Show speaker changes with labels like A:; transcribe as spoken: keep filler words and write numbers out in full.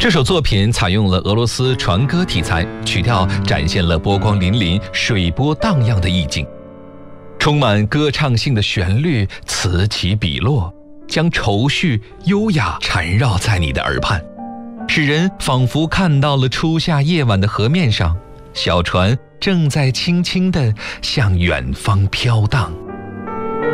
A: 这首作品采用了俄罗斯船歌题材，曲调展现了波光粼粼、水波荡漾的意境，充满歌唱性的旋律此起彼落，将愁绪优雅缠绕在你的耳畔，使人仿佛看到了初夏夜晚的河面上，小船正在轻轻地向远方飘荡。